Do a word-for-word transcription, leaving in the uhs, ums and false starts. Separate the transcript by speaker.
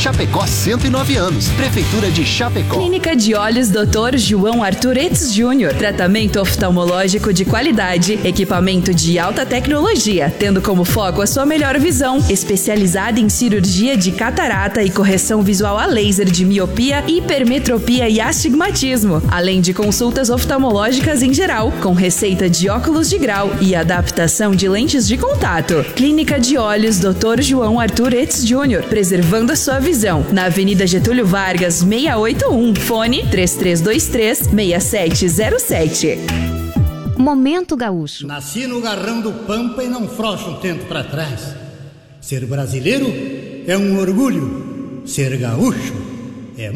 Speaker 1: Chapecó, cento e nove anos. Prefeitura de Chapecó.
Speaker 2: Clínica de Olhos doutor João Arthur Etz Júnior. Tratamento oftalmológico de qualidade, equipamento de alta tecnologia, tendo como foco a sua melhor visão. Especializada em cirurgia de catarata e correção visual a laser de miopia, hipermetropia e astigmatismo, além de consultas oftalmológicas em geral, com receita de óculos de grau e adaptação de lentes de contato. Clínica de Olhos doutor João Arthur Etz Júnior, preservando a sua visão, na Avenida Getúlio Vargas, seiscentos e oitenta e um, fone três três dois três, seis sete zero sete.
Speaker 3: Momento Gaúcho.
Speaker 4: Nasci no garrão do Pampa e não frouxo um tempo pra trás. Ser brasileiro é um orgulho, ser gaúcho